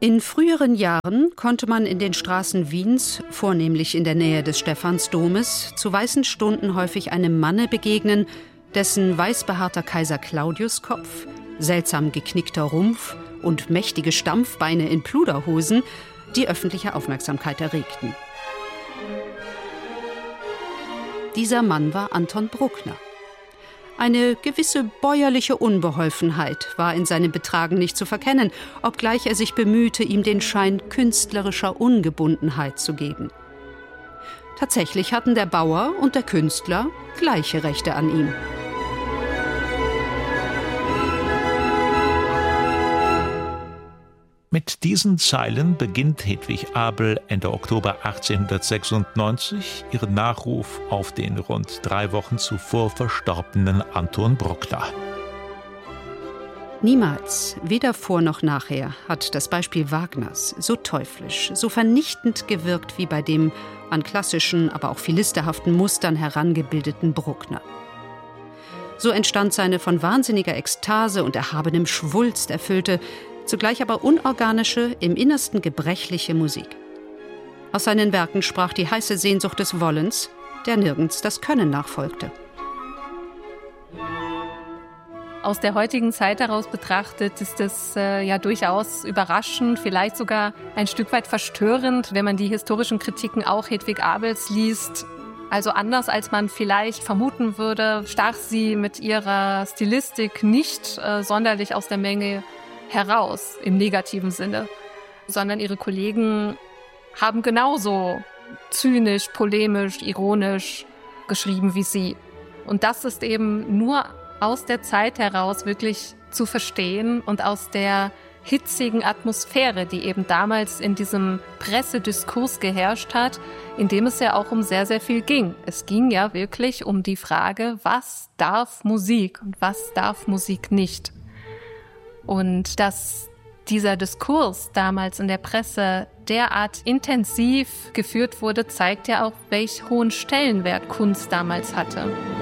In früheren Jahren konnte man in den Straßen Wiens, vornehmlich in der Nähe des Stephansdomes, zu weißen Stunden häufig einem Manne begegnen, dessen weißbehaarter Kaiser Claudius-Kopf, seltsam geknickter Rumpf und mächtige Stampfbeine in Pluderhosen die öffentliche Aufmerksamkeit erregten. Dieser Mann war Anton Bruckner. Eine gewisse bäuerliche Unbeholfenheit war in seinem Betragen nicht zu verkennen, obgleich er sich bemühte, ihm den Schein künstlerischer Ungebundenheit zu geben. Tatsächlich hatten der Bauer und der Künstler gleiche Rechte an ihm. Mit diesen Zeilen beginnt Hedwig Abel Ende Oktober 1896 ihren Nachruf auf den rund 3 Wochen zuvor verstorbenen Anton Bruckner. Niemals, weder vor noch nachher, hat das Beispiel Wagners so teuflisch, so vernichtend gewirkt wie bei dem an klassischen, aber auch philisterhaften Mustern herangebildeten Bruckner. So entstand seine von wahnsinniger Ekstase und erhabenem Schwulst erfüllte, zugleich aber unorganische, im Innersten gebrechliche Musik. Aus seinen Werken sprach die heiße Sehnsucht des Wollens, der nirgends das Können nachfolgte. Aus der heutigen Zeit heraus betrachtet ist es ja durchaus überraschend, vielleicht sogar ein Stück weit verstörend, wenn man die historischen Kritiken auch Hedwig Abels liest. Also anders als man vielleicht vermuten würde, stach sie mit ihrer Stilistik nicht sonderlich aus der Menge heraus, im negativen Sinne, sondern ihre Kollegen haben genauso zynisch, polemisch, ironisch geschrieben wie sie. Und das ist eben nur aus der Zeit heraus wirklich zu verstehen und aus der hitzigen Atmosphäre, die eben damals in diesem Pressediskurs geherrscht hat, in dem es ja auch um sehr, sehr viel ging. Es ging ja wirklich um die Frage, was darf Musik und was darf Musik nicht? Und dass dieser Diskurs damals in der Presse derart intensiv geführt wurde, zeigt ja auch, welch hohen Stellenwert Kunst damals hatte.